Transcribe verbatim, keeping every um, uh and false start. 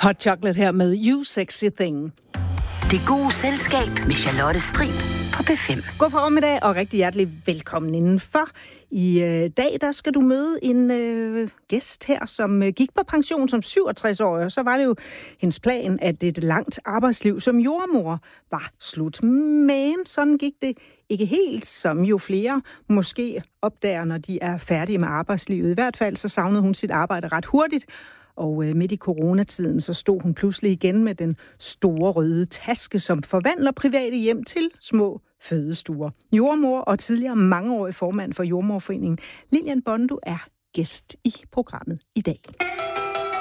Hot Chocolate her med You Sexy Thing. Det gode selskab med Charlotte Strib på P fem. God formiddag og rigtig hjertelig velkommen indenfor. I øh, dag der skal du møde en øh, gæst her, som øh, gik på pension som syvogtres-årig, og så var det jo hendes plan, at et langt arbejdsliv som jordmor var slut. Men sådan gik det ikke helt, som jo flere måske opdager, når de er færdige med arbejdslivet. I hvert fald så savnede hun sit arbejde ret hurtigt, og øh, midt i coronatiden så stod hun pludselig igen med den store røde taske, som forvandler private hjem til små fødestuer. Jordmor og tidligere mangeårig formand for Jordmorforeningen, Lilian Bondo, er gæst i programmet i dag.